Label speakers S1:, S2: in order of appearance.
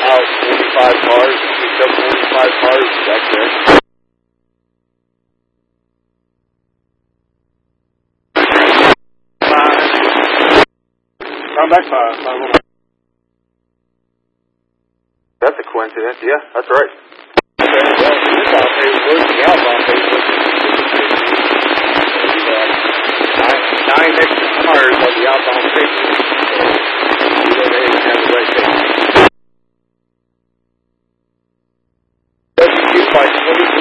S1: out 45 cars, picked up 45 cars back there. Come back 5.
S2: That's a coincidence. Yeah, that's right.
S1: Okay, well, this outfit was the outbound Facebook. Nine extra cars on the outbound Facebook. So, they didn't have the right thing. 72 by 20.